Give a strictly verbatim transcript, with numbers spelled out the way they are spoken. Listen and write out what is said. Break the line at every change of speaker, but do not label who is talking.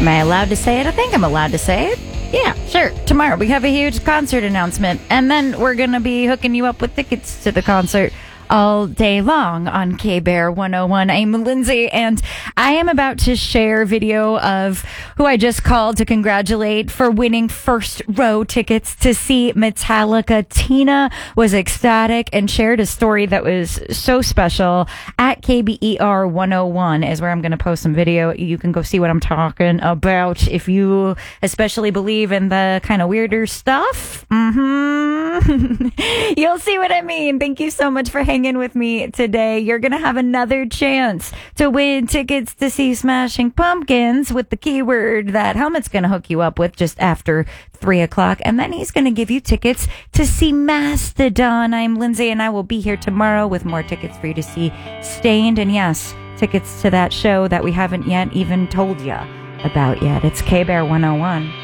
Am I allowed to say it? I think I'm allowed to say it. Yeah, sure. Tomorrow we have a huge concert announcement, and then we're going to be hooking you up with tickets to the concert all day long on K-Bear one oh one. I'm Lindsay, and I am about to share video of who I just called to congratulate for winning first row tickets to see Metallica. Tina was ecstatic and shared a story that was so special. At K B E R one oh one is where I'm going to post some video. You can go see what I'm talking about if you especially believe in the kind of weirder stuff. Mm-hmm. You'll see what I mean. Thank you so much for hanging with me today. You're going to have another chance to win tickets to see Smashing Pumpkins with the keyword that Helmet's going to hook you up with just after three o'clock. And then he's going to give you tickets to see Mastodon. I'm Lindsay, and I will be here tomorrow with more tickets for you to see Stained. And yes, tickets to that show that we haven't yet even told you about yet. It's K-Bear one oh one.